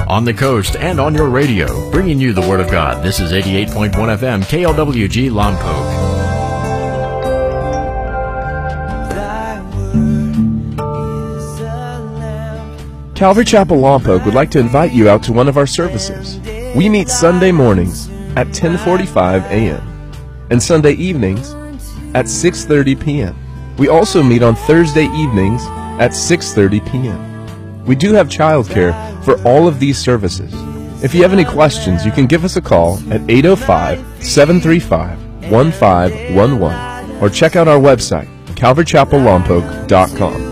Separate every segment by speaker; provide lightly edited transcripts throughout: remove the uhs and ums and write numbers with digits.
Speaker 1: On the coast and on your radio, bringing you the Word of God. This is 88.1 FM, KLWG Lompoc.
Speaker 2: Calvary Chapel Lompoc would like to invite you out to one of our services. We meet Sunday mornings at 10:45 a.m. and Sunday evenings at 6:30 p.m. We also meet on Thursday evenings at 6:30 p.m. We do have childcare for all of these services. If you have any questions, you can give us a call at 805-735-1511 or check out our website, calvarychapellompoc.com.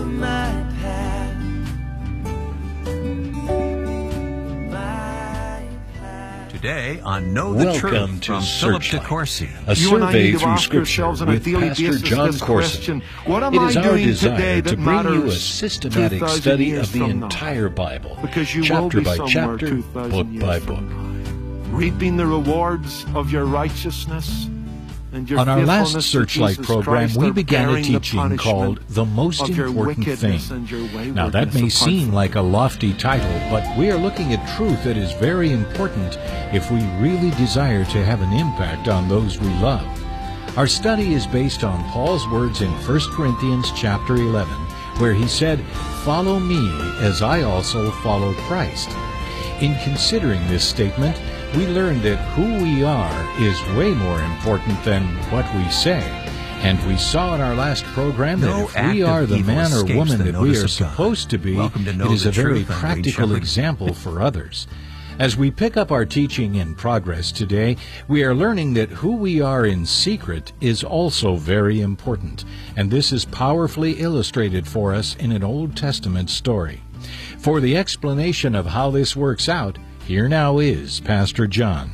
Speaker 3: Today on Know the Truth
Speaker 4: Welcome to
Speaker 3: from Philip
Speaker 4: Searchlight,
Speaker 3: DeCourcy.
Speaker 4: a survey through Scripture with Pastor John Corson. It is our desire to bring you a systematic study of the entire Bible, chapter by chapter, book by book.
Speaker 5: Reaping the rewards of your righteousness.
Speaker 4: On our last Searchlight program, we began a teaching called The Most Important Thing. Now, that may seem like a lofty title, but we are looking at truth that is very important if we really desire to have an impact on those we love. Our study is based on Paul's words in 1 Corinthians chapter 11, where he said, "Follow me as I also follow Christ." In considering this statement, we learned that who we are is way more important than what we say. And we saw in our last program that if we are the man or woman that we are supposed to be, it is a very practical example for others. As we pick up our teaching in progress today, we are learning that who we are in secret is also very important. And this is powerfully illustrated for us in an Old Testament story. For the explanation of how this works out, here now is Pastor John.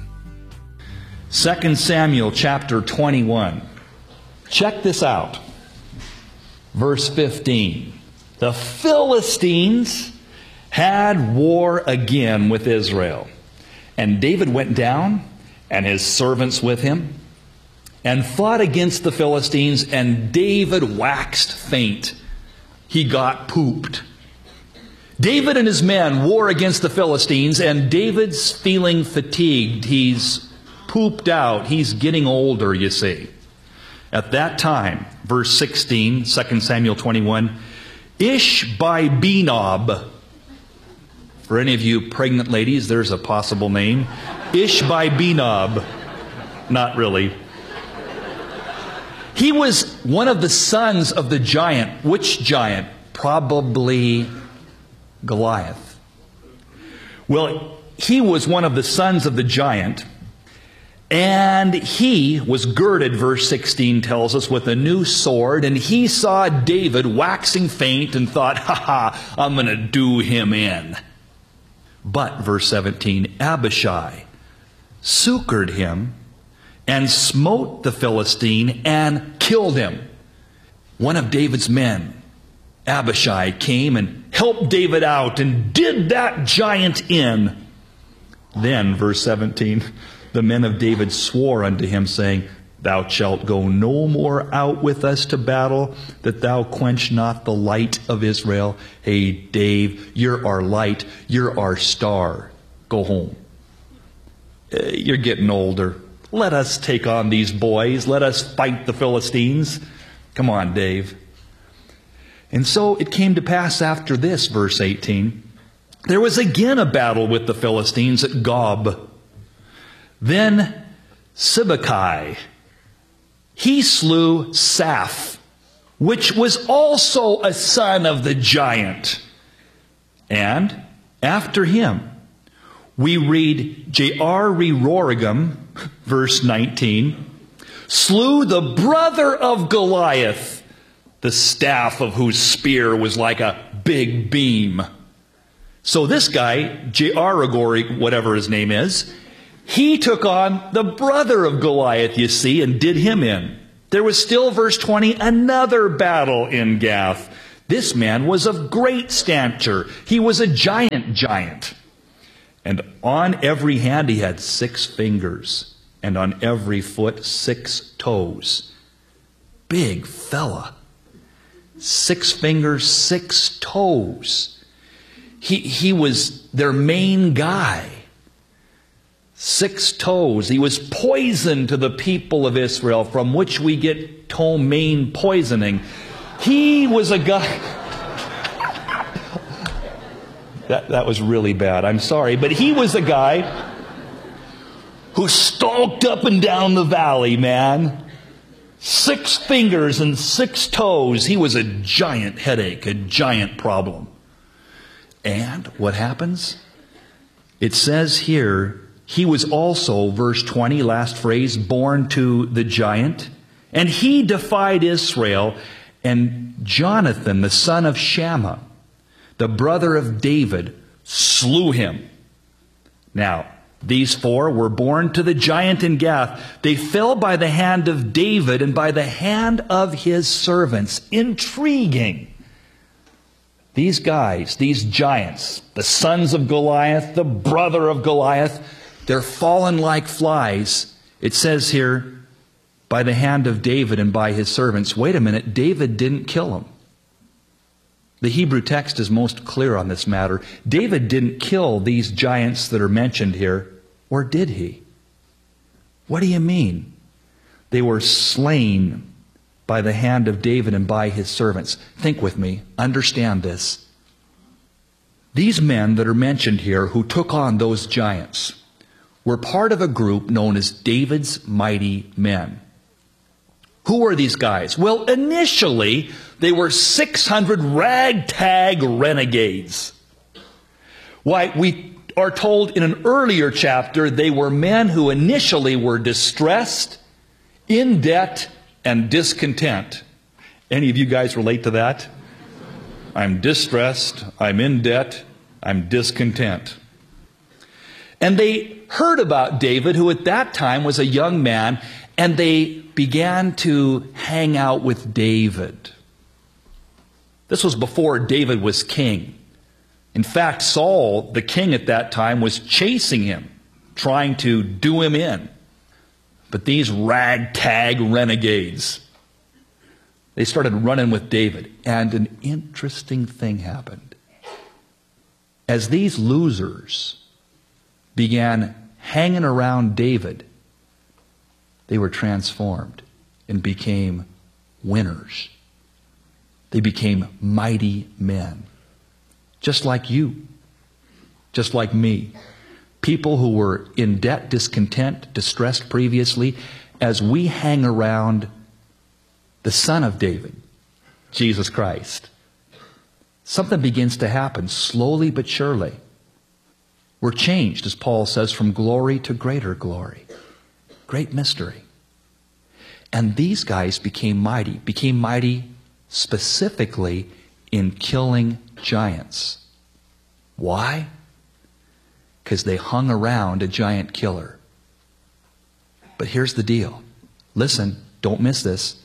Speaker 6: 2 Samuel chapter 21. Check this out. Verse 15. The Philistines had war again with Israel. And David went down, and his servants with him, and fought against the Philistines, and David waxed faint. He got pooped. David and his men war against the Philistines, and David's feeling fatigued. He's pooped out. He's getting older, you see. At that time, verse 16, 2 Samuel 21, Ishbi-Benob. For any of you pregnant ladies, there's a possible name. Ishbi-Benob. Not really. He was one of the sons of the giant. Which giant? Probably Goliath. Well, he was one of the sons of the giant, and he was girded, verse 16 tells us, with a new sword, and he saw David waxing faint and thought, I'm going to do him in. But, verse 17, Abishai succored him and smote the Philistine and killed him. One of David's men, Abishai, came and helped David out and did that giant in. Then, verse 17, the men of David swore unto him, saying, Thou shalt go no more out with us to battle, that thou quench not the light of Israel. Hey, Dave, you're our light. You're our star. Go home. You're getting older. Let us take on these boys. Let us fight the Philistines. Come on, Dave. And so it came to pass after this, verse 18, there was again a battle with the Philistines at Gob. Then Sibbecai, he slew Saph, which was also a son of the giant. And after him, we read Jair-Rorigam, verse 19, slew the brother of Goliath, the staff of whose spear was like a big beam. So this guy, Jair-Rorigam, whatever his name is, he took on the brother of Goliath, you see, and did him in. There was still, verse 20, another battle in Gath. This man was of great stature. He was a giant. And on every hand he had 6 fingers, and on every foot 6 toes. Big fella. 6 fingers, 6 toes. He was their main guy. 6 toes. He was poison to the people of Israel, from which we get ptomaine poisoning. He was a guy... That was really bad. I'm sorry. But he was a guy who stalked up and down the valley, man. 6 fingers and 6 toes. He was a giant headache, a giant problem. And what happens? It says here, he was also, verse 20, last phrase, born to the giant. And he defied Israel. And Jonathan, the son of Shammah, the brother of David, slew him. Now, these 4 were born to the giant in Gath. They fell by the hand of David and by the hand of his servants. Intriguing. These guys, these giants, the sons of Goliath, the brother of Goliath, they're fallen like flies. It says here, by the hand of David and by his servants. Wait a minute, David didn't kill him. The Hebrew text is most clear on this matter. David didn't kill these giants that are mentioned here, or did he? What do you mean? They were slain by the hand of David and by his servants. Think with me. Understand this. These men that are mentioned here who took on those giants were part of a group known as David's mighty men. Who were these guys? Well, initially, they were 600 ragtag renegades. Why, we are told in an earlier chapter, they were men who initially were distressed, in debt, and discontent. Any of you guys relate to that? I'm distressed, I'm in debt, I'm discontent. And they heard about David, who at that time was a young man, and they began to hang out with David. This was before David was king. In fact, Saul, the king at that time, was chasing him, trying to do him in. But these ragtag renegades, they started running with David. And an interesting thing happened. As these losers began hanging around David, they were transformed and became winners. They became mighty men. Just like you. Just like me. People who were in debt, discontent, distressed previously, as we hang around the Son of David, Jesus Christ, something begins to happen slowly but surely. We're changed, as Paul says, from glory to greater glory. Great mystery. And these guys became mighty specifically in killing giants. Why? Because they hung around a giant killer. But here's the deal. Listen, don't miss this.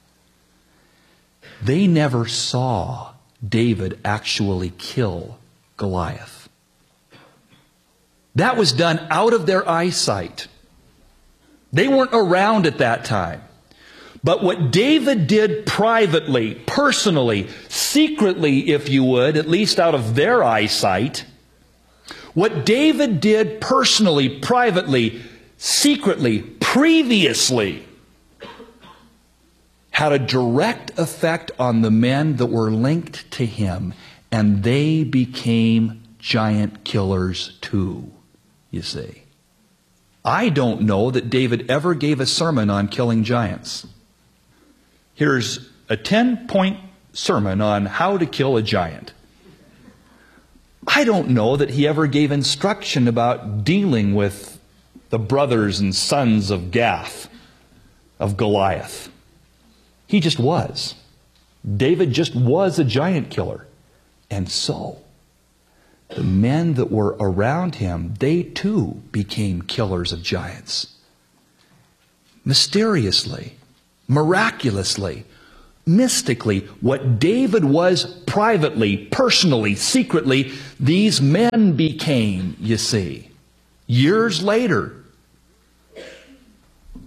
Speaker 6: They never saw David actually kill Goliath. That was done out of their eyesight. They weren't around at that time. But what David did privately, personally, secretly, if you would, at least out of their eyesight, what David did personally, privately, secretly, previously, had a direct effect on the men that were linked to him, and they became giant killers too, you see. I don't know that David ever gave a sermon on killing giants. Here's a 10-point sermon on how to kill a giant. I don't know that he ever gave instruction about dealing with the brothers and sons of Gath, of Goliath. He just was. David just was a giant killer. And so, the men that were around him, they too became killers of giants. Mysteriously, miraculously, mystically, what David was privately, personally, secretly, these men became, you see, years later.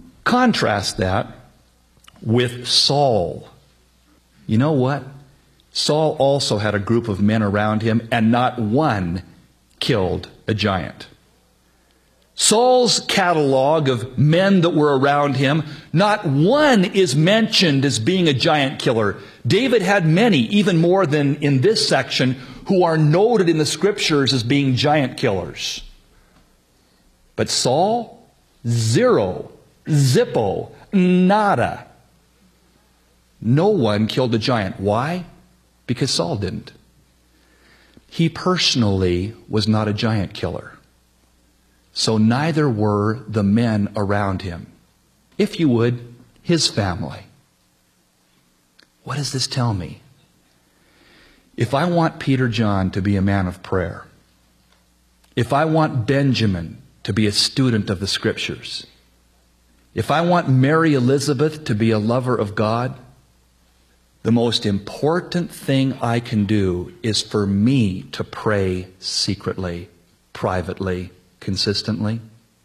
Speaker 6: Contrast that with Saul. You know what? Saul also had a group of men around him, and not one killed a giant. Saul's catalog of men that were around him, not one is mentioned as being a giant killer. David had many, even more than in this section, who are noted in the scriptures as being giant killers. But Saul, zero, zippo, nada. No one killed a giant. Why? Because Saul didn't. He personally was not a giant killer. So neither were the men around him. If you would, his family. What does this tell me? If I want Peter John to be a man of prayer, if I want Benjamin to be a student of the Scriptures, if I want Mary Elizabeth to be a lover of God, the most important thing I can do is for me to pray secretly, privately, consistently.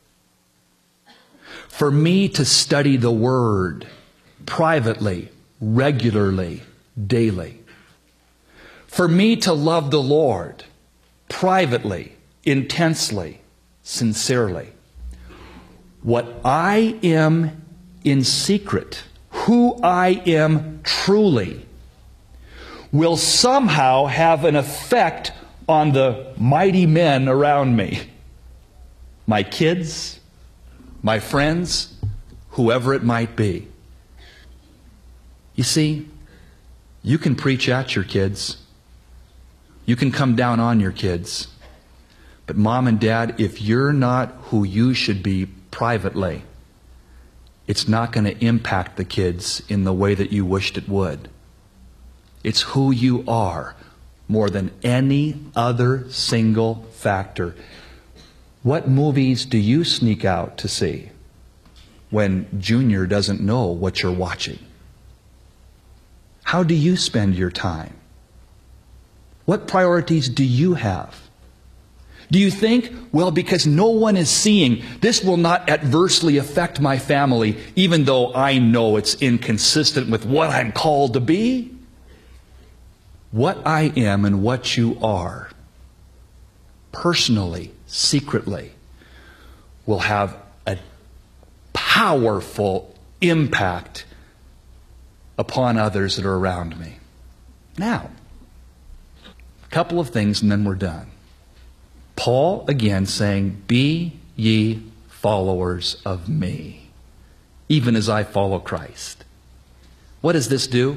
Speaker 6: For me to study the Word privately, regularly, daily. For me to love the Lord privately, intensely, sincerely. What I am in secret, who I am truly, will somehow have an effect on the mighty men around me. My kids, my friends, whoever it might be. You see, you can preach at your kids. You can come down on your kids. But mom and dad, if you're not who you should be privately, it's not going to impact the kids in the way that you wished it would. It's who you are more than any other single factor. What movies do you sneak out to see when Junior doesn't know what you're watching? How do you spend your time? What priorities do you have? Do you think, well, because no one is seeing, this will not adversely affect my family, even though I know it's inconsistent with what I'm called to be? What I am and what you are, personally, secretly, will have a powerful impact upon others that are around me. Now, a couple of things and then we're done. Paul, again, saying, be ye followers of me, even as I follow Christ. What does this do?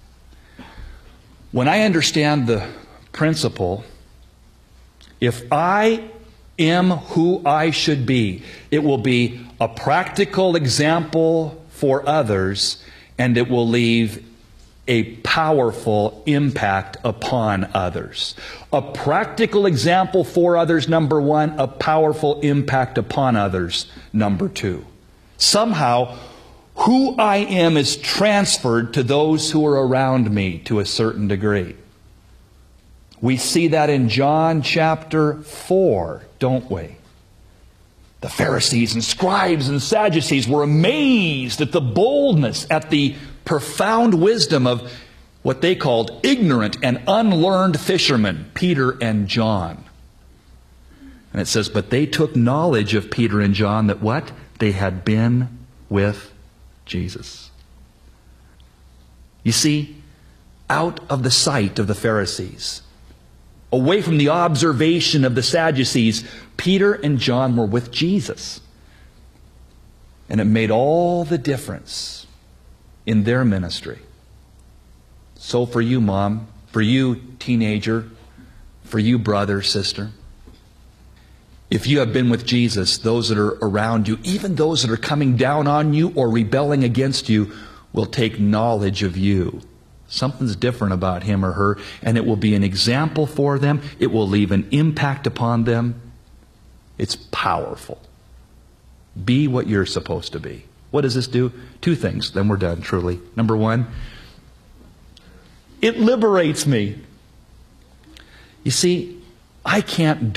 Speaker 6: When I understand the principle, if I am who I should be, it will be a practical example for others, and it will leave a powerful impact upon others. A practical example for others, number one. A powerful impact upon others, number two. Somehow, who I am is transferred to those who are around me to a certain degree. We see that in John chapter 4, don't we? The Pharisees and scribes and Sadducees were amazed at the boldness, at the profound wisdom of what they called ignorant and unlearned fishermen, Peter and John. And it says, but they took knowledge of Peter and John that what? They had been with Jesus. You see, out of the sight of the Pharisees, away from the observation of the Sadducees, Peter and John were with Jesus. And it made all the difference in their ministry. So for you, mom, for you, teenager, for you, brother, sister, if you have been with Jesus, those that are around you, even those that are coming down on you or rebelling against you, will take knowledge of you. Something's different about him or her, and it will be an example for them. It will leave an impact upon them. It's powerful. Be what you're supposed to be. What does this do? Two things, then we're done, truly. Number one, it liberates me. You see, I can't